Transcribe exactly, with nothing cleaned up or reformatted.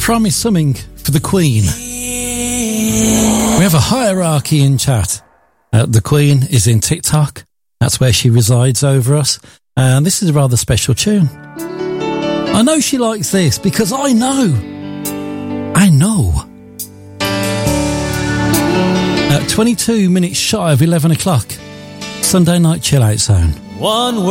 promise something for the Queen. We have a hierarchy in chat. Uh, the Queen is in TikTok. That's where she resides over us. And this is a rather special tune. I know she likes this because I know. I know. At twenty-two minutes shy of eleven o'clock. Sunday night chill out zone. One